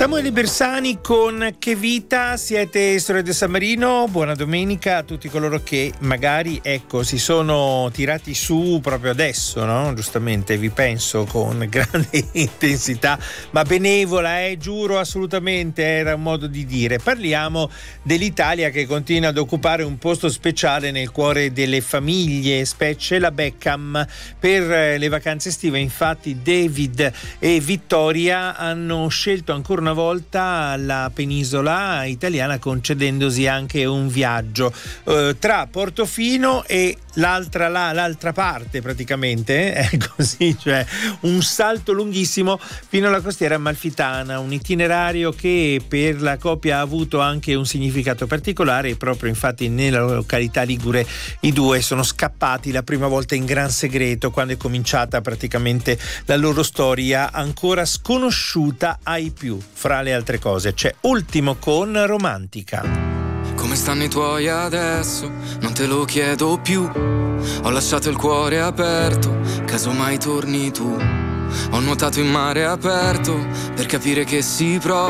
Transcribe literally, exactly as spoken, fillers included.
Samuele Bersani con Che vita, siete Storia del San Marino, buona domenica a tutti coloro che magari ecco si sono tirati su proprio adesso, no? Giustamente vi penso con grande intensità, ma benevola, eh, giuro assolutamente, era un modo di dire. Parliamo dell'Italia che continua ad occupare un posto speciale nel cuore delle famiglie, specie la Beckham. Per le vacanze estive infatti David e Vittoria hanno scelto ancora una volta la penisola italiana, concedendosi anche un viaggio eh, tra Portofino e l'altra là, l'altra parte praticamente, è così, cioè un salto lunghissimo fino alla costiera amalfitana, un itinerario che per la coppia ha avuto anche un significato particolare e proprio infatti nella località ligure i due sono scappati la prima volta in gran segreto, quando è cominciata praticamente la loro storia ancora sconosciuta ai più. Fra le altre cose c'è Ultimo con Romantica. Come stanno i tuoi adesso? Non te lo chiedo più. Ho lasciato il cuore aperto, casomai torni tu. Ho nuotato in mare aperto per capire che si prova